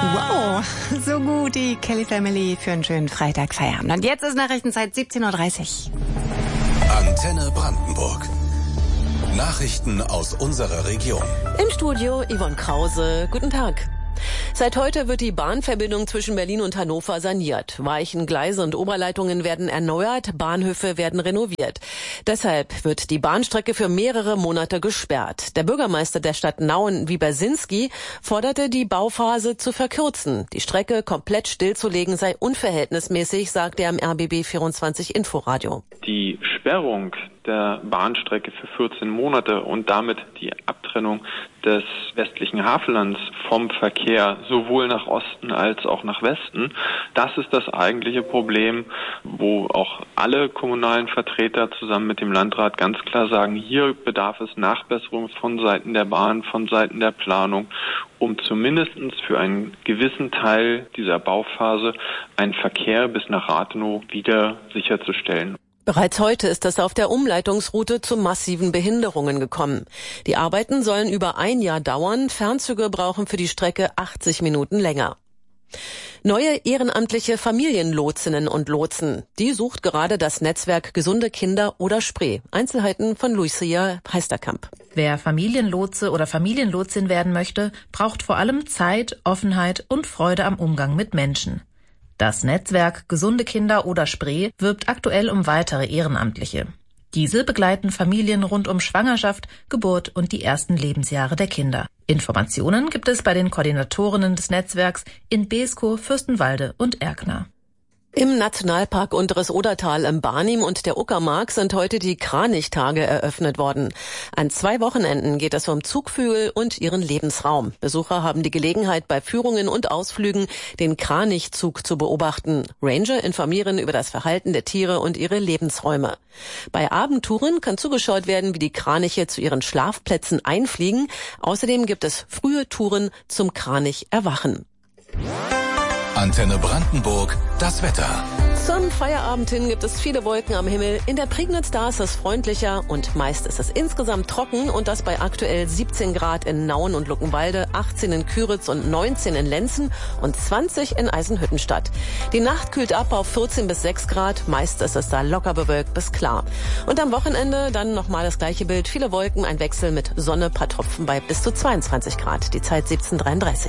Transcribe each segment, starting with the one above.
Wow, so gut, die Kelly Family für einen schönen Freitagfeierabend. Und jetzt ist Nachrichtenzeit 17.30 Uhr. Antenne Brandenburg. Nachrichten aus unserer Region. Im Studio Yvonne Krause. Guten Tag. Seit heute wird die Bahnverbindung zwischen Berlin und Hannover saniert. Weichen, Gleise und Oberleitungen werden erneuert, Bahnhöfe werden renoviert. Deshalb wird die Bahnstrecke für mehrere Monate gesperrt. Der Bürgermeister der Stadt Nauen, Wiebersinski, forderte, die Bauphase zu verkürzen. Die Strecke komplett stillzulegen sei unverhältnismäßig, sagte er im RBB 24 Inforadio. Die Sperrung der Bahnstrecke für 14 Monate und damit die Abtrennung des westlichen Hafenlands vom Verkehr sowohl nach Osten als auch nach Westen, das ist das eigentliche Problem, wo auch alle kommunalen Vertreter zusammen mit dem Landrat ganz klar sagen, hier bedarf es Nachbesserung von Seiten der Bahn, von Seiten der Planung, um zumindest für einen gewissen Teil dieser Bauphase einen Verkehr bis nach Rathenow wieder sicherzustellen. Bereits heute ist es auf der Umleitungsroute zu massiven Behinderungen gekommen. Die Arbeiten sollen über ein Jahr dauern. Fernzüge brauchen für die Strecke 80 Minuten länger. Neue ehrenamtliche Familienlotsinnen und Lotsen. Die sucht gerade das Netzwerk Gesunde Kinder oder Spree. Einzelheiten von Lucia Heisterkamp. Wer Familienlotse oder Familienlotsin werden möchte, braucht vor allem Zeit, Offenheit und Freude am Umgang mit Menschen. Das Netzwerk Gesunde Kinder oder Spree wirbt aktuell um weitere Ehrenamtliche. Diese begleiten Familien rund um Schwangerschaft, Geburt und die ersten Lebensjahre der Kinder. Informationen gibt es bei den Koordinatorinnen des Netzwerks in Beeskow, Fürstenwalde und Erkner. Im Nationalpark Unteres Odertal im Barnim und der Uckermark sind heute die Kranichtage eröffnet worden. An 2 Wochenenden geht es um Zugvögel und ihren Lebensraum. Besucher haben die Gelegenheit, bei Führungen und Ausflügen den Kranichzug zu beobachten. Ranger informieren über das Verhalten der Tiere und ihre Lebensräume. Bei Abendtouren kann zugeschaut werden, wie die Kraniche zu ihren Schlafplätzen einfliegen. Außerdem gibt es frühe Touren zum Kranicherwachen. Antenne Brandenburg, das Wetter. Zum Feierabend hin gibt es viele Wolken am Himmel. In der Prignitz da ist es freundlicher und meist ist es insgesamt trocken und das bei aktuell 17 Grad in Nauen und Luckenwalde, 18 in Küritz und 19 in Lenzen und 20 in Eisenhüttenstadt. Die Nacht kühlt ab auf 14 bis 6 Grad, meist ist es da locker bewölkt bis klar. Und am Wochenende dann nochmal das gleiche Bild, viele Wolken, ein Wechsel mit Sonne, paar Tropfen bei bis zu 22 Grad. Die Zeit 17:33.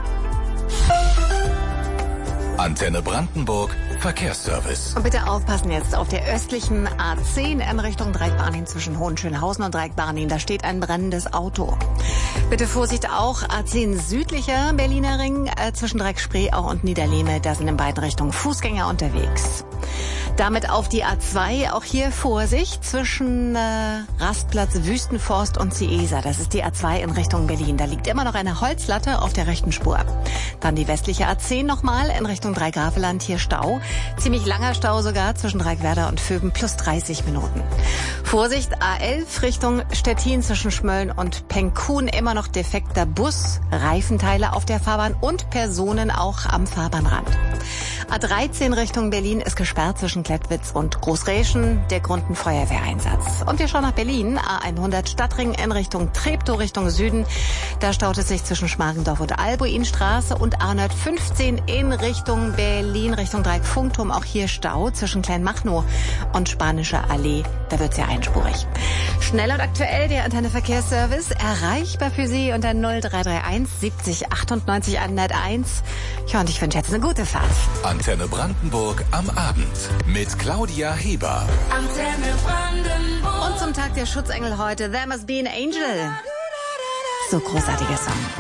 Antenne Brandenburg, Verkehrsservice. Und bitte aufpassen jetzt auf der östlichen A10 in Richtung Dreieckbarnim zwischen Hohenschönhausen und Dreieckbarnim. Da steht ein brennendes Auto. Bitte Vorsicht auch A10 südlicher Berliner Ring zwischen Dreieck-Spreeau und Niederlehme. Da sind in beiden Richtungen Fußgänger unterwegs. Damit auf die A2, auch hier Vorsicht zwischen Rastplatz Wüstenforst und Ciesa. Das ist die A2 in Richtung Berlin. Da liegt immer noch eine Holzlatte auf der rechten Spur. Dann die westliche A10 nochmal in Richtung Dreigraveland, hier Stau. Ziemlich langer Stau sogar zwischen Dreieckwerder und Vöben, plus 30 Minuten. Vorsicht, A11 Richtung Stettin zwischen Schmölln und Penkun, immer noch defekter Bus, Reifenteile auf der Fahrbahn und Personen auch am Fahrbahnrand. A13 Richtung Berlin ist gesperrt zwischen Klettwitz und Großräschen, der Grund ein Feuerwehreinsatz. Und wir schauen nach Berlin, A100 Stadtring in Richtung Treptow, Richtung Süden. Da staut es sich zwischen Schmargendorf und Albuinstraße und A115 in Richtung Berlin, Richtung Dreieck-Funkturm. Auch hier Stau zwischen Kleinmachnow und Spanischer Allee. Da wird es ja einspurig. Schnell und aktuell der Antenne Verkehrsservice, erreichbar für Sie unter 0331 70 98 101. Ja, und ich wünsche jetzt eine gute Fahrt. Antenne Brandenburg am Abend mit Claudia Heber. Antenne Brandenburg. Und zum Tag der Schutzengel heute, There Must Be an Angel. So großartiger Song.